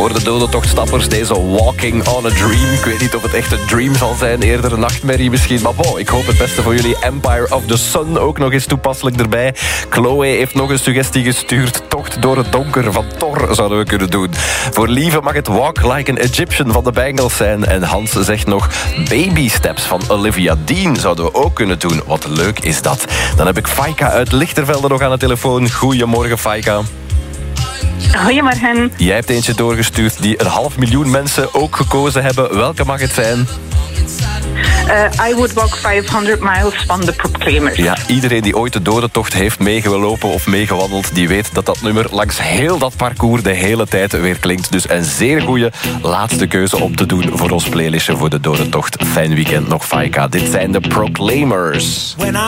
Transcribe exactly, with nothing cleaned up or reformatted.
Voor de dodentochtstappers deze Walking on a Dream. Ik weet niet of het echt een dream zal zijn, eerder een nachtmerrie misschien. Maar bon, ik hoop het beste voor jullie. Empire of the Sun ook nog eens toepasselijk erbij. Chloe heeft nog een suggestie gestuurd. Tocht door het donker van Thor zouden we kunnen doen. Voor Lieve mag het Walk Like an Egyptian van de Bangles zijn. En Hans zegt nog Baby Steps van Olivia Dean zouden we ook kunnen doen. Wat leuk is dat. Dan heb ik Faika uit Lichtervelde nog aan de telefoon. Goedemorgen, Faika. Goedemorgen. Jij hebt eentje doorgestuurd die een half miljoen mensen ook gekozen hebben. Welke mag het zijn? Uh, I Would Walk vijfhonderd miles van de Proclaimers. Ja, iedereen die ooit de dodentocht heeft meegelopen of meegewandeld, die weet dat dat nummer langs heel dat parcours de hele tijd weer klinkt. Dus een zeer goede laatste keuze om te doen voor ons playlistje voor de dodentocht. Fijn weekend nog, Faika. Dit zijn de Proclaimers.